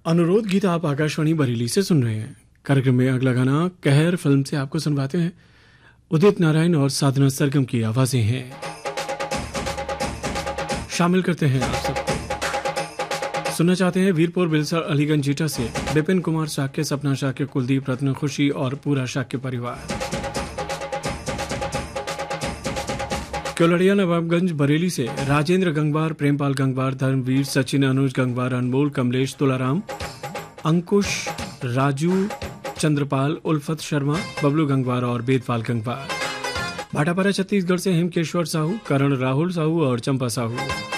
अनुरोध गीत आप आकाशवाणी बरेली से सुन रहे हैं। कार्यक्रम में अगला गाना कहर फिल्म से आपको सुनवाते हैं। उदित नारायण और साधना सरगम की आवाजें हैं। शामिल करते हैं आप सबको। सुनना चाहते हैं वीरपुर बिलसर अलीगंज जीटा से विपिन कुमार शाक्य, सपना शाक्य, कुलदीप, रत्न, खुशी और पूरा शाक्य परिवार। क्योलड़िया नवाबगंज बरेली से राजेंद्र गंगवार, प्रेमपाल गंगवार, धर्मवीर, सचिन, अनुज गंगवार, अनमोल, कमलेश, तुलाराम, अंकुश, राजू, चंद्रपाल, उल्फत शर्मा, बबलू गंगवार और बेदपाल गंगवार। भाटापारा छत्तीसगढ़ से हेमकेश्वर साहू, करण, राहुल साहू और चंपा साहू।